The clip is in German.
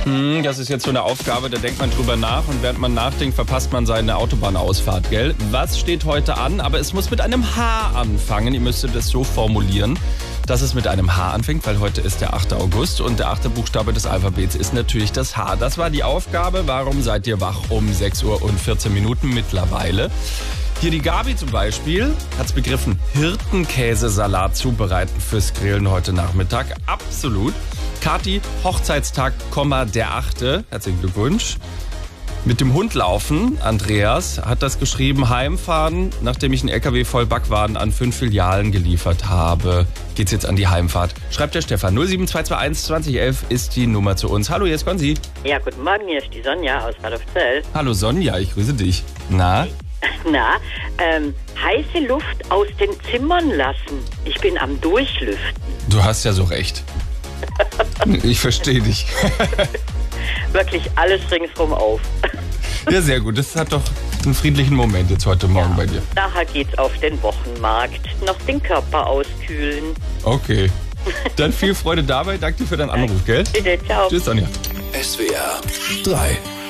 Das ist jetzt so eine Aufgabe, da denkt man drüber nach und während man nachdenkt, verpasst man seine Autobahnausfahrt, gell? Was steht heute an? Aber es muss mit einem H anfangen. Ihr müsstet das so formulieren, dass es mit einem H anfängt, weil heute ist der 8. August und der 8. Buchstabe des Alphabets ist natürlich das H. Das war die Aufgabe. Warum seid ihr wach um 6 Uhr und 14 Minuten mittlerweile? Hier die Gabi zum Beispiel hat es begriffen, Hirtenkäsesalat zubereiten fürs Grillen heute Nachmittag. Absolut. Kathi, Hochzeitstag, der 8. Herzlichen Glückwunsch. Mit dem Hund laufen, Andreas hat das geschrieben, heimfahren, nachdem ich einen LKW voll Backwaren an 5 Filialen geliefert habe. Geht's jetzt an die Heimfahrt. Schreibt der Stefan. 07221 2011 ist die Nummer zu uns. Hallo, hier ist Konzi. Ja, guten Morgen, hier ist die Sonja aus Bad Zell. Hallo Sonja, ich grüße dich. Na? Na, heiße Luft aus den Zimmern lassen. Ich bin am Durchlüften. Du hast ja so recht. Ich verstehe dich. Wirklich alles ringsrum auf. Ja, sehr gut. Das hat doch einen friedlichen Moment jetzt heute Morgen bei dir. Nachher geht's auf den Wochenmarkt. Noch den Körper auskühlen. Okay. Dann viel Freude dabei. Danke dir für deinen Anruf, gell? Bitte, ciao. Tschüss, Sonja. SWR 3